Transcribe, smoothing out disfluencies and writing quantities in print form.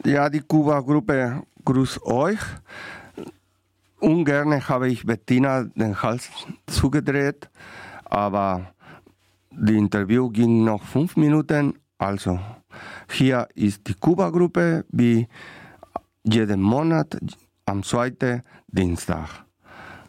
Ja, die Kuba-Gruppe grüßt euch. Ungern habe ich Bettina den Hals zugedreht, aber das Interview ging noch 5 Minuten. Also, hier ist die Kuba-Gruppe wie jeden Monat am zweiten Dienstag.